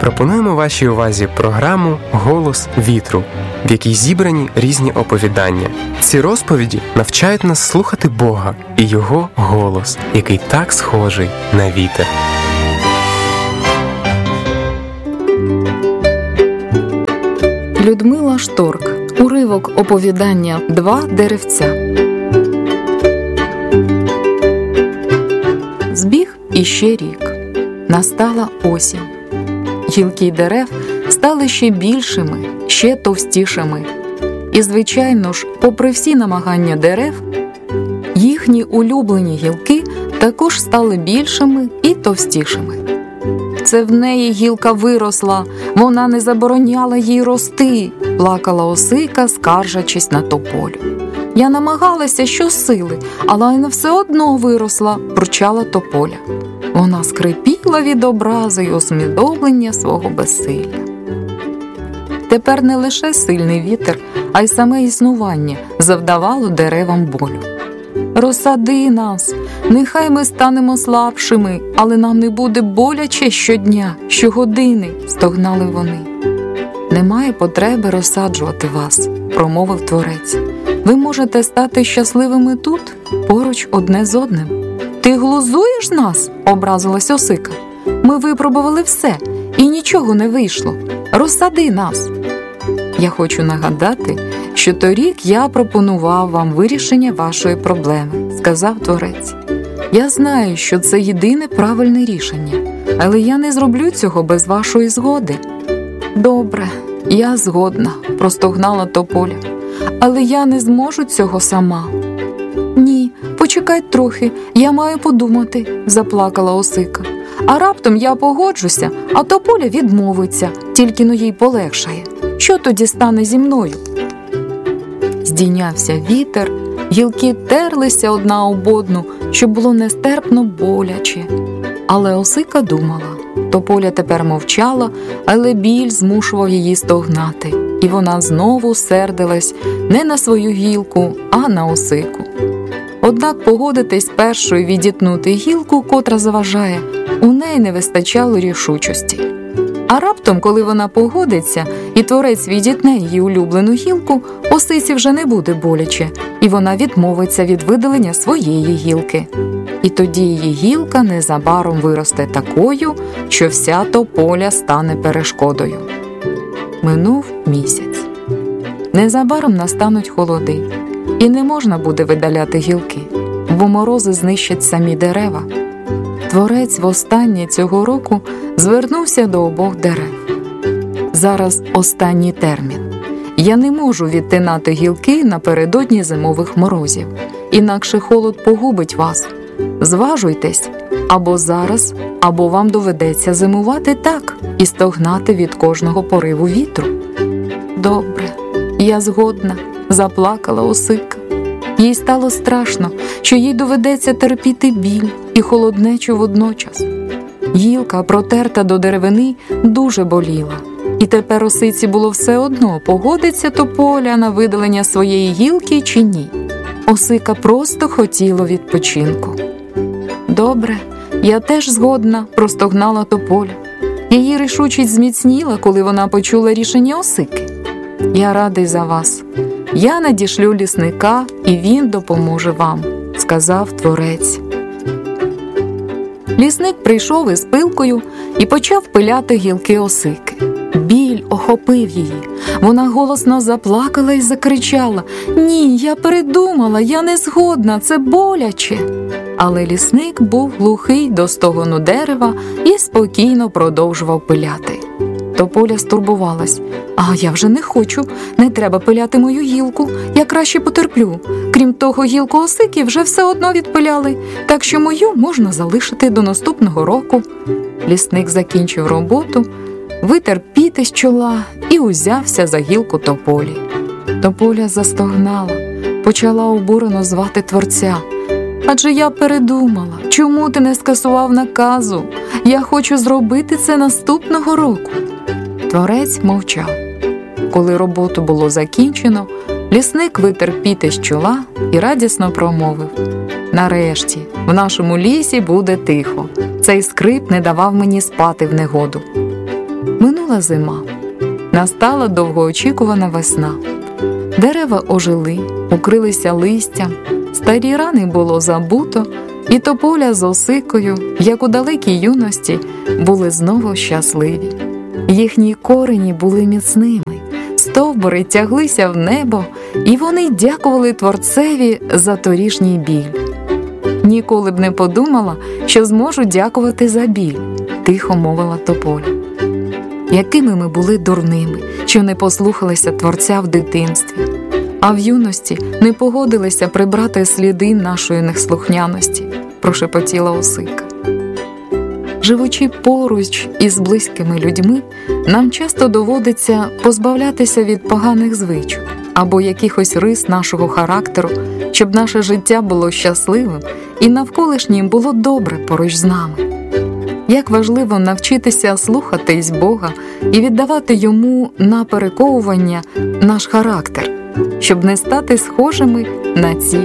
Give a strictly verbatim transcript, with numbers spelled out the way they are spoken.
Пропонуємо вашій увазі програму «Голос вітру», в якій зібрані різні оповідання. Ці розповіді навчають нас слухати Бога і Його голос, який так схожий на вітер. Людмила Шторк. Уривок оповідання «Два деревця». Збіг іще рік. Настала осінь. Гілки дерев стали ще більшими, ще товстішими. І, звичайно ж, попри всі намагання дерев, їхні улюблені гілки також стали більшими і товстішими. Це в неї гілка виросла, вона не забороняла їй рости, плакала осика, скаржачись на тополю. Я намагалася щосили, але вона все одно виросла, бурчала тополя. Вона скрипіла від образи й усвідомлення свого безсилля. Тепер не лише сильний вітер, а й саме існування завдавало деревам болю. «Розсади нас, нехай ми станемо слабшими, але нам не буде боляче щодня, щогодини», – стогнали вони. «Немає потреби розсаджувати вас», – промовив Творець. «Ви можете стати щасливими тут, поруч одне з одним». «Ти глузуєш нас?» – образилась осика. «Ми випробували все, і нічого не вийшло. Розсади нас». Я хочу нагадати, що торік я пропонував вам вирішення вашої проблеми, сказав Творець. Я знаю, що це єдине правильне рішення, але я не зроблю цього без вашої згоди. Добре, я згодна, простогнала тополя, але я не зможу цього сама. Ні, почекай трохи, я маю подумати, заплакала осика. А раптом я погоджуся, а тополя відмовиться, тільки но їй полегшає. Що тоді стане зі мною? Здійнявся вітер, гілки терлися одна об одну, що було нестерпно боляче. Але осика думала. Тополя тепер мовчала, але біль змушував її стогнати. І вона знову сердилась не на свою гілку, а на осику. Однак погодитись першою відітнути гілку, котра заважає, у неї не вистачало рішучості. А раптом, коли вона погодиться, і Творець відітне її улюблену гілку, осиці вже не буде боляче, і вона відмовиться від видалення своєї гілки. І тоді її гілка незабаром виросте такою, що вся тополя стане перешкодою. Минув місяць. Незабаром настануть холоди, і не можна буде видаляти гілки, бо морози знищать самі дерева. Творець востаннє цього року звернувся до обох дерев. Зараз останній термін. Я не можу відтинати гілки напередодні зимових морозів, інакше холод погубить вас. Зважуйтесь, або зараз, або вам доведеться зимувати так і стогнати від кожного пориву вітру. Добре, я згодна, заплакала осика. Їй стало страшно, що їй доведеться терпіти біль і холоднечу водночас. Гілка, протерта до деревини, дуже боліла. І тепер осиці було все одно, погодиться тополя на видалення своєї гілки чи ні. Осика просто хотіла відпочинку. Добре, я теж згодна, простогнала тополя. Її рішучість зміцніла, коли вона почула рішення осики. Я радий за вас. Я надішлю лісника, і він допоможе вам, сказав Творець. Лісник прийшов із пилкою і почав пиляти гілки осики. Біль охопив її. Вона голосно заплакала і закричала: «Ні, я передумала, я не згодна, це боляче». Але лісник був глухий до стогону дерева і спокійно продовжував пиляти. Тополя стурбувалась. «А я вже не хочу, не треба пиляти мою гілку, я краще потерплю. Крім того, гілку осики вже все одно відпиляли, так що мою можна залишити до наступного року». Лісник закінчив роботу, витер піт із чола і узявся за гілку тополі. Тополя застогнала, почала обурено звати Творця. «Адже я передумала, чому ти не скасував наказу? Я хочу зробити це наступного року». Творець мовчав. Коли роботу було закінчено, лісник витер піт із чола і радісно промовив: «Нарешті, в нашому лісі буде тихо. Цей скрип не давав мені спати в негоду». Минула зима. Настала довгоочікувана весна. Дерева ожили, укрилися листям, старі рани було забуто, і тополя з Осикою, як у далекій юності, були знову щасливі. Їхні корені були міцними, стовбури тяглися в небо, і вони дякували Творцеві за торішній біль. «Ніколи б не подумала, що зможу дякувати за біль», – тихо мовила тополя. Якими ми були дурними, що не послухалися Творця в дитинстві, а в юності не погодилися прибрати сліди нашої неслухняності, прошепотіла Осика. Живучи поруч із близькими людьми, нам часто доводиться позбавлятися від поганих звичок або якихось рис нашого характеру, щоб наше життя було щасливим і навколишнім було добре поруч з нами. Як важливо навчитися слухатись Бога і віддавати Йому на перековування наш характер, щоб не стати схожими на ці